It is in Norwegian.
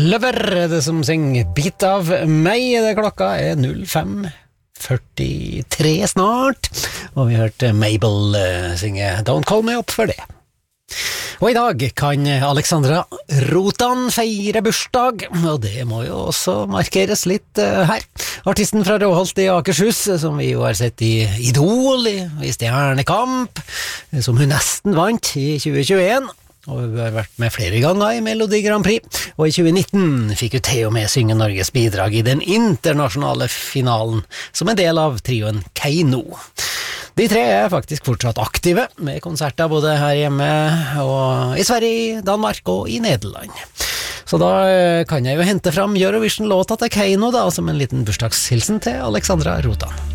Lover er det som synger Bit av meg. Det klokka er 05:43 snart, og vi hørte Mabel synge Don't Call Me Up for det. Og i dag kan Alexandra Rotan feire bursdag, og det må jo også markeres litt her. Artisten fra Råholt i Akershus, som vi jo har sett i Idol, i Stjernekamp, som hun nesten vant i 2021, og hun har vært med flere ganger i Melodi Grand Prix, og i 2019 fikk hun til og med synge Norges bidrag i den internasjonale finalen, som en del av trioen Keiino. De tre er faktisk fortsatt aktive, med konserter både her hjemme og i Sverige, Danmark og i Nederland. Så da kan jeg jo hente fram Eurovision-låta til Keiino da, som en liten bursdagshilsen til Alexandra Rotan.